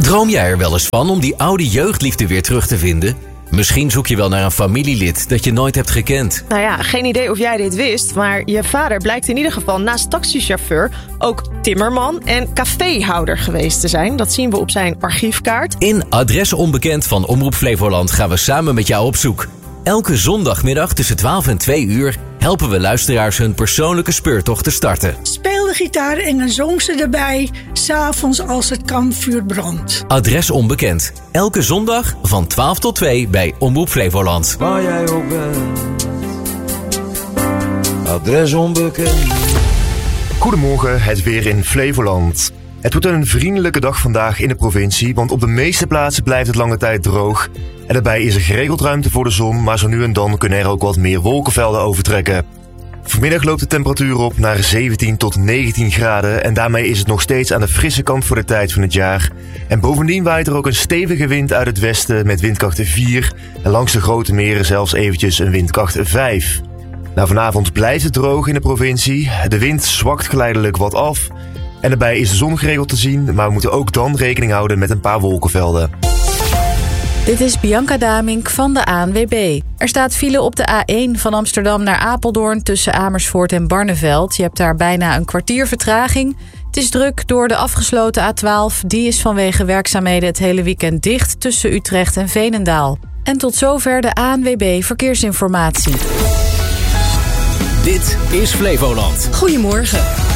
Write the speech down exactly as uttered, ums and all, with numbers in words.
Droom jij er wel eens van om die oude jeugdliefde weer terug te vinden? Misschien zoek je wel naar een familielid dat je nooit hebt gekend. Nou ja, geen idee of jij dit wist, maar je vader blijkt in ieder geval naast taxichauffeur ook timmerman en caféhouder geweest te zijn. Dat zien we op zijn archiefkaart. In Adres Onbekend van Omroep Flevoland gaan we samen met jou op zoek. Elke zondagmiddag tussen twaalf en twee uur helpen we luisteraars hun persoonlijke speurtocht te starten. Speel de gitaar en dan zong ze erbij, 's avonds als het kampvuur brandt. Adres Onbekend. Elke zondag van twaalf tot twee bij Omroep Flevoland. Waar jij ook bent. Adres Onbekend. Goedemorgen, het weer in Flevoland. Het wordt een vriendelijke dag vandaag in de provincie, want op de meeste plaatsen blijft het lange tijd droog. En daarbij is er geregeld ruimte voor de zon, maar zo nu en dan kunnen er ook wat meer wolkenvelden overtrekken. Vanmiddag loopt de temperatuur op naar zeventien tot negentien graden en daarmee is het nog steeds aan de frisse kant voor de tijd van het jaar. En bovendien waait er ook een stevige wind uit het westen met windkracht vier en langs de grote meren zelfs eventjes een windkracht vijf. Nou, vanavond blijft het droog in de provincie. De wind zwakt geleidelijk wat af. En daarbij is de zon geregeld te zien, maar we moeten ook dan rekening houden met een paar wolkenvelden. Dit is Bianca Damink van de A N W B. Er staat file op de A één van Amsterdam naar Apeldoorn tussen Amersfoort en Barneveld. Je hebt daar bijna een kwartier vertraging. Het is druk door de afgesloten A twaalf. Die is vanwege werkzaamheden het hele weekend dicht tussen Utrecht en Veenendaal. En tot zover de A N W B Verkeersinformatie. Dit is Flevoland. Goedemorgen.